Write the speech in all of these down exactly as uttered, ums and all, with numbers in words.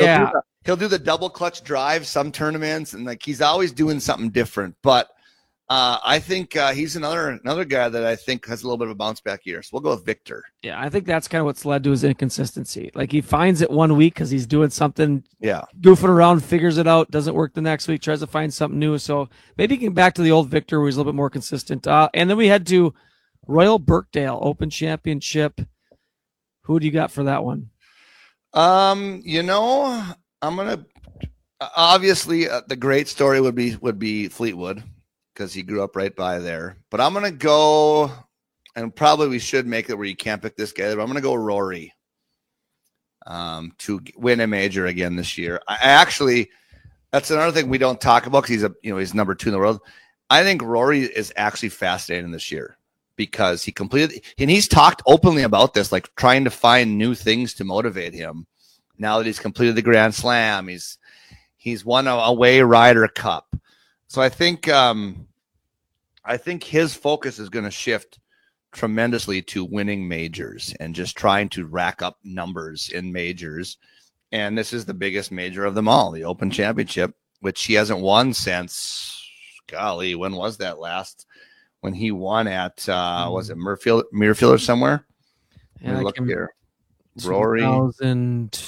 Yeah. He'll do, the, he'll do the double clutch drive some tournaments, and like he's always doing something different. But uh, I think uh, he's another another guy that I think has a little bit of a bounce back year. So we'll go with Victor. Yeah, I think that's kind of what's led to his inconsistency. Like he finds it one week because he's doing something, yeah, goofing around, figures it out, doesn't work the next week, tries to find something new. So maybe he can get back to the old Victor where he's a little bit more consistent. Uh, and then we head to Royal Birkdale Open Championship. Who do you got for that one? Um, you know, I'm gonna obviously uh, the great story would be would be Fleetwood because he grew up right by there. But I'm gonna go, and probably we should make it where you can't pick this guy. But I'm gonna go Rory. Um, to win a major again this year. I actually, that's another thing we don't talk about because he's a you know he's number two in the world. I think Rory is actually fascinating this year because he completed, and he's talked openly about this, like trying to find new things to motivate him. Now that he's completed the Grand Slam, he's he's won a away Ryder Cup. So I think um, I think his focus is going to shift tremendously to winning majors and just trying to rack up numbers in majors. And this is the biggest major of them all, the Open Championship, which he hasn't won since, golly, when was that last? When he won at, uh, was it Muirfield, Muirfield or somewhere? Yeah, Let me look here. Rory. two thousand,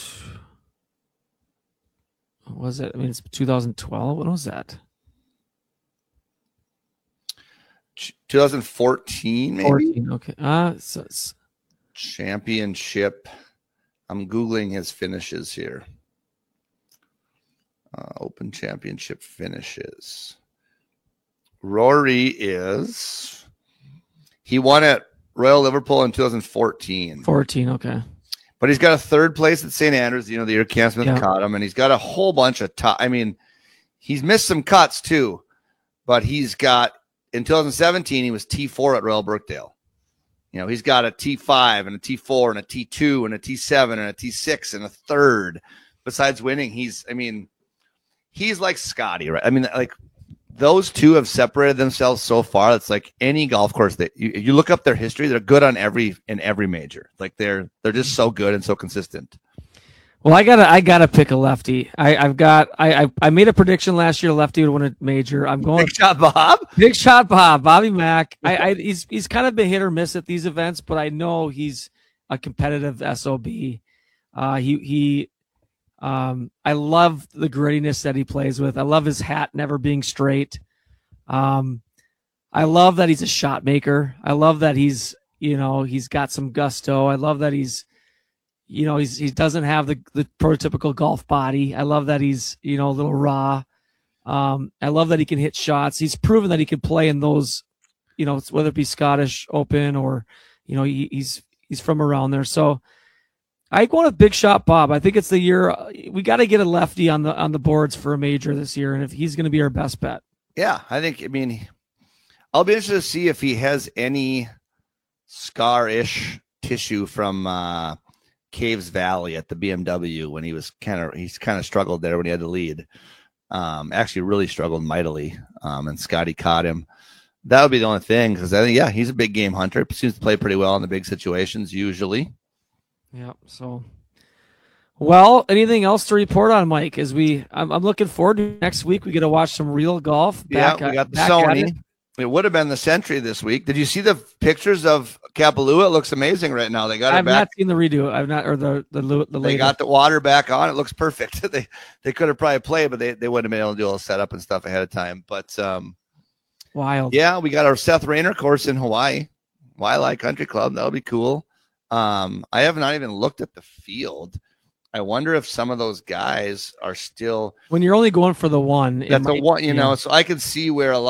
what was it? I mean, it's two thousand twelve. When was that? twenty fourteen, maybe? fourteen, okay. Uh, so, so. Championship. I'm Googling his finishes here. Uh, Open Championship finishes. Rory is, he won at Royal Liverpool in two thousand fourteen. fourteen, okay. But he's got a third place at Saint Andrews, you know, the year Cam Smith yeah. caught him, and he's got a whole bunch of top. I mean, he's missed some cuts too, but he's got, in two thousand seventeen, he was T four at Royal Birkdale. You know, he's got a T five and a T four and a T two and a T seven and a T six and a third. Besides winning, he's, I mean, he's like Scotty, right? I mean, like, those two have separated themselves so far. It's like any golf course that you, you look up their history, they're good on every in every major. Like they're they're just so good and so consistent. Well, I gotta I gotta pick a lefty. I, I've got I, I I made a prediction last year lefty would win a major. I'm going Big Shot Bob. Big Shot Bob, Bobby Mack. I, I he's he's kind of been hit or miss at these events, but I know he's a competitive S O B. Uh, he he. Um, I love the grittiness that he plays with. I love his hat never being straight. Um, I love that he's a shot maker. I love that he's, you know, he's got some gusto. I love that he's, you know, he's, he doesn't have the, the prototypical golf body. I love that he's, you know, a little raw. Um, I love that he can hit shots. He's proven that he can play in those, you know, whether it be Scottish Open or, you know, he, he's, he's from around there. So, I want a Big Shot Bob. I think it's the year we got to get a lefty on the on the boards for a major this year, and if he's going to be our best bet. Yeah, I think. I mean, I'll be interested to see if he has any scar-ish tissue from uh, Caves Valley at the B M W when he was kind of he's kind of struggled there when he had to lead. Um, actually, really struggled mightily, um, and Scotty caught him. That would be the only thing because I think yeah, he's a big game hunter. Seems to play pretty well in the big situations usually. Yeah. So, well, anything else to report on, Mike? As we, I'm, I'm looking forward to next week. We get to watch some real golf. Back, yeah, we got the Sony. It. it would have been the Century this week. Did you see the pictures of Kapalua? It looks amazing right now. They got I've it back. not seen the redo. I've not, or the the the. They later. got the water back on. It looks perfect. they they could have probably played, but they they wouldn't have been able to do all the setup and stuff ahead of time. But um, wild. Yeah, we got our Seth Rayner course in Hawaii, Waialae Country Club. That'll be cool. Um, I have not even looked at the field. I wonder if some of those guys are still. When you're only going for the one, that's the one, you know. So I could see where a lot.